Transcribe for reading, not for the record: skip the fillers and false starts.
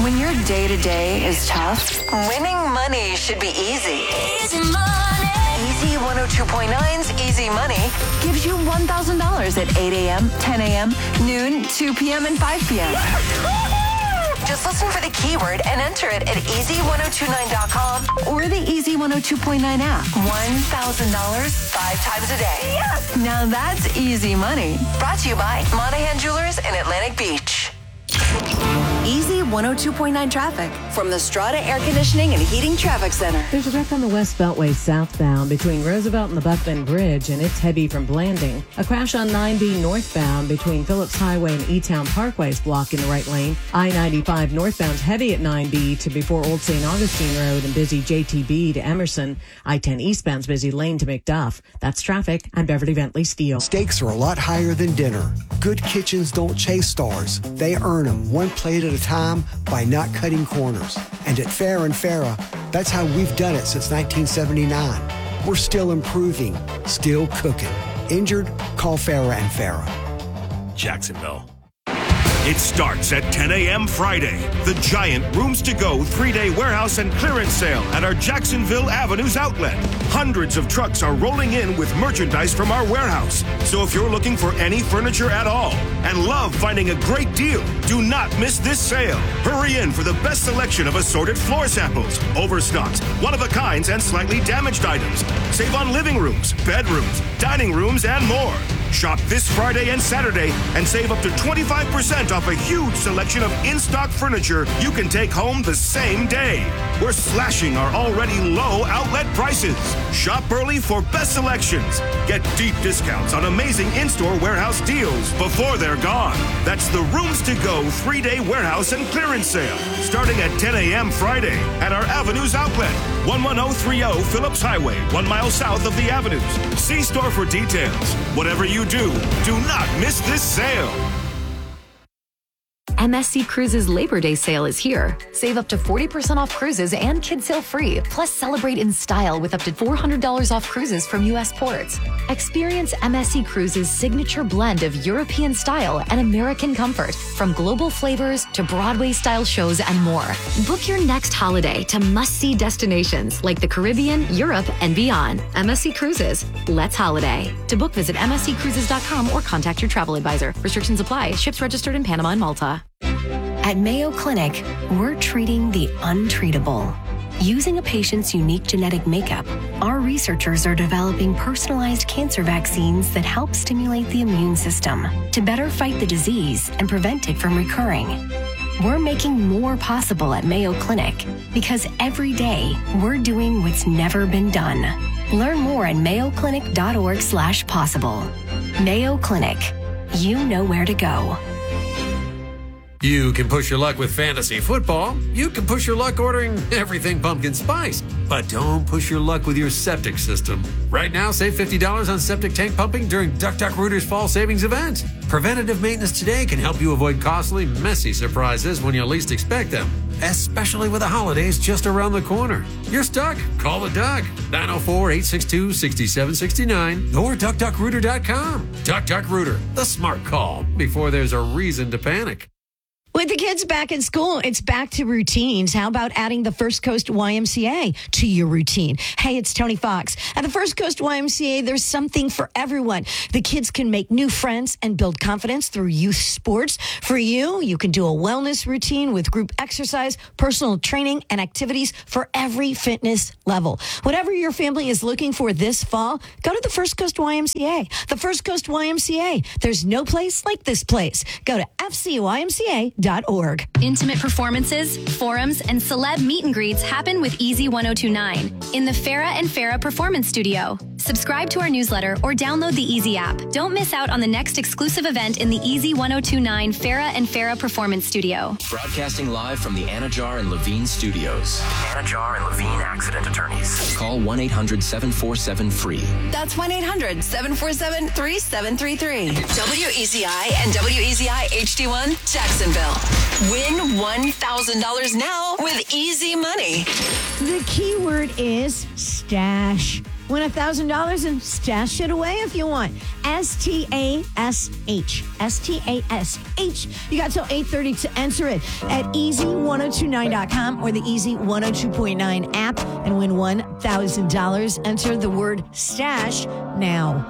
When your day-to-day is tough, winning money should be easy. Easy money. Easy 102.9's Easy Money gives you $1,000 at 8 a.m., 10 a.m., noon, 2 p.m., and 5 p.m. Just listen for the keyword and enter it at easy1029.com or the Easy 102.9 app. $1,000 5 times a day. Yes! Now that's easy money. Brought to you by Monahan Jewelers in Atlantic Beach. Easy 102.9 traffic from the Strata Air Conditioning and Heating Traffic Center. There's a wreck on the West Beltway southbound between Roosevelt and the Buckman Bridge, and it's heavy from Blanding. A crash on 9B northbound between Phillips Highway and E-Town Parkway is blocking the right lane. I-95 northbound's heavy at 9B to before Old St. Augustine Road and busy JTB to Emerson. I-10 eastbound's busy Lane to McDuff. That's traffic. I'm Beverly Bentley Steele. Stakes are a lot higher than dinner. Good kitchens don't chase stars. They earn them one plate at a time by not cutting corners. And at Farrah and Farrah, that's how we've done it since 1979. We're still improving, still cooking. Injured? Call Farrah and Farrah. Jacksonville. It starts at 10 a.m. Friday. The giant Rooms to Go 3-day warehouse and clearance sale at our Jacksonville Avenues outlet. Hundreds of trucks are rolling in with merchandise from our warehouse. So if you're looking for any furniture at all and love finding a great deal, do not miss this sale. Hurry in for the best selection of assorted floor samples, overstocks, one-of-a-kinds, and slightly damaged items. Save on living rooms, bedrooms, dining rooms, and more. Shop this Friday and Saturday and save up to 25% off a huge selection of in-stock furniture you can take home the same day. We're slashing our already low outlet prices. Shop early for best selections. Get deep discounts on amazing in-store warehouse deals before they're gone. That's the Rooms to Go 3-day warehouse and clearance sale starting at 10 a.m. Friday at our Avenues outlet, 11030 Phillips Highway, 1 mile south of the Avenues. See store for details. Whatever you do not miss this sale. MSC Cruises Labor Day sale is here. Save up to 40% off cruises and kids sail free. Plus, celebrate in style with up to $400 off cruises from U.S. ports. Experience MSC Cruises' signature blend of European style and American comfort, from global flavors to Broadway-style shows and more. Book your next holiday to must-see destinations like the Caribbean, Europe, and beyond. MSC Cruises. Let's holiday. To book, visit msccruises.com or contact your travel advisor. Restrictions apply. Ships registered in Panama and Malta. At Mayo Clinic, we're treating the untreatable. Using a patient's unique genetic makeup, our researchers are developing personalized cancer vaccines that help stimulate the immune system to better fight the disease and prevent it from recurring. We're making more possible at Mayo Clinic because every day we're doing what's never been done. Learn more at mayoclinic.org/possible. Mayo Clinic. You know where to go. You can push your luck with fantasy football. You can push your luck ordering everything pumpkin spice. But don't push your luck with your septic system. Right now, save $50 on septic tank pumping during DuckDuckRooter's fall savings event. Preventative maintenance today can help you avoid costly, messy surprises when you least expect them, especially with the holidays just around the corner. You're stuck? Call the Duck. 904-862-6769 or DuckDuckRooter.com. DuckDuckRooter, the smart call before there's a reason to panic. With the kids back in school, it's back to routines. How about adding the First Coast YMCA to your routine? Hey, it's Tony Fox. At the First Coast YMCA, there's something for everyone. The kids can make new friends and build confidence through youth sports. For you, you can do a wellness routine with group exercise, personal training, and activities for every fitness level. Whatever your family is looking for this fall, go to the First Coast YMCA. The First Coast YMCA. There's no place like this place. Go to FCYMCA.org. Intimate performances, forums, and celeb meet and greets happen with Easy 1029 in the Farrah and Farrah Performance Studio. Subscribe to our newsletter or download the Easy app. Don't miss out on the next exclusive event in the Easy 1029 Farrah and Farrah Performance Studio. Broadcasting live from the Anajar and Levine studios. Anajar and Levine Accident Attorneys. Call 1-800-747-FREE. That's 1-800-747-3733. WEZI and WEZI HD1 Jacksonville. Win $1,000 now with easy money. The keyword is stash Win $1,000 and stash it away if you want. STASH. STASH. You got till 8:30 to enter it at easy1029.com or the Easy 102.9 app and win $1,000. Enter the word stash now.